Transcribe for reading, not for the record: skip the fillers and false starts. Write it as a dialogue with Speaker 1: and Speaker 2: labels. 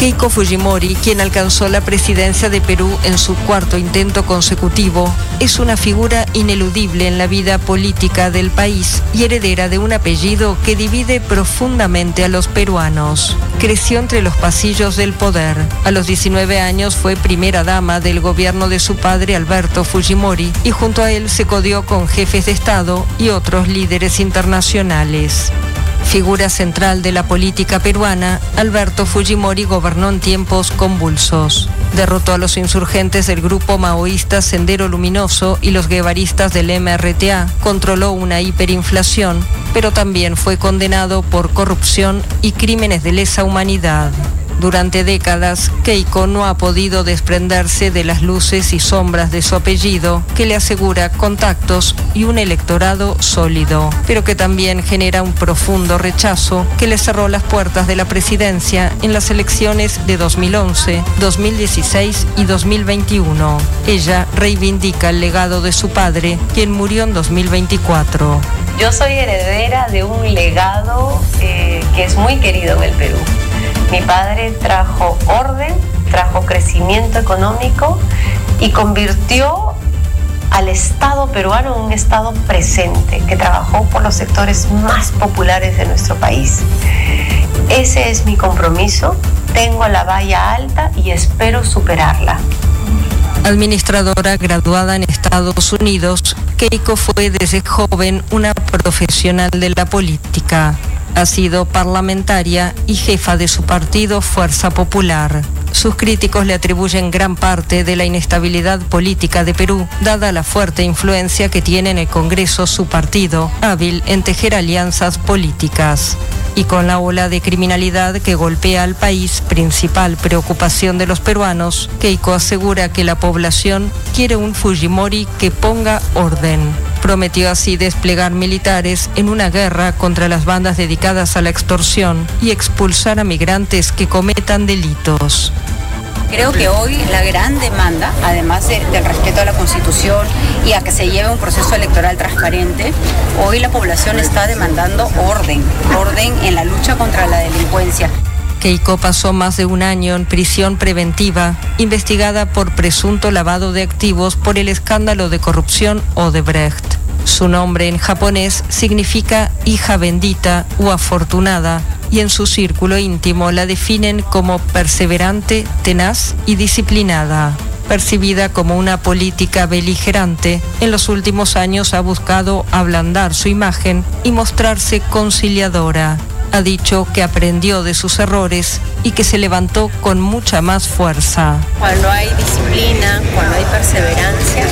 Speaker 1: Keiko Fujimori, quien alcanzó la presidencia de Perú en su cuarto intento consecutivo, es una figura ineludible en la vida política del país y heredera de un apellido que divide profundamente a los peruanos. Creció entre los pasillos del poder. A los 19 años fue primera dama del gobierno de su padre Alberto Fujimori y junto a él se codió con jefes de Estado y otros líderes internacionales. Figura central de la política peruana, Alberto Fujimori gobernó en tiempos convulsos. Derrotó a los insurgentes del grupo maoísta Sendero Luminoso y los guevaristas del MRTA, controló una hiperinflación, pero también fue condenado por corrupción y crímenes de lesa humanidad. Durante décadas, Keiko no ha podido desprenderse de las luces y sombras de su apellido, que le asegura contactos y un electorado sólido, pero que también genera un profundo rechazo que le cerró las puertas de la presidencia en las elecciones de 2011, 2016 y 2021. Ella reivindica el legado de su padre, quien murió en 2024.
Speaker 2: Yo soy heredera de un legado que es muy querido en el Perú. Mi padre trajo orden, trajo crecimiento económico y convirtió al Estado peruano en un Estado presente que trabajó por los sectores más populares de nuestro país. Ese es mi compromiso, tengo la valla alta y espero superarla.
Speaker 1: Administradora graduada en Estados Unidos, Keiko fue desde joven una profesional de la política. Ha sido parlamentaria y jefa de su partido Fuerza Popular. Sus críticos le atribuyen gran parte de la inestabilidad política de Perú, dada la fuerte influencia que tiene en el Congreso su partido, hábil en tejer alianzas políticas. Y con la ola de criminalidad que golpea al país, principal preocupación de los peruanos, Keiko asegura que la población quiere un Fujimori que ponga orden. Prometió así desplegar militares en una guerra contra las bandas dedicadas a la extorsión y expulsar a migrantes que cometan delitos.
Speaker 3: Creo que hoy la gran demanda, además del respeto a la Constitución y a que se lleve un proceso electoral transparente, hoy la población está demandando orden en la lucha contra la delincuencia.
Speaker 1: Keiko pasó más de un año en prisión preventiva, investigada por presunto lavado de activos por el escándalo de corrupción Odebrecht. Su nombre en japonés significa hija bendita o afortunada, y en su círculo íntimo la definen como perseverante, tenaz y disciplinada. Percibida como una política beligerante, en los últimos años ha buscado ablandar su imagen y mostrarse conciliadora. Ha dicho que aprendió de sus errores y que se levantó con mucha más fuerza.
Speaker 2: Cuando hay disciplina, cuando hay perseverancia,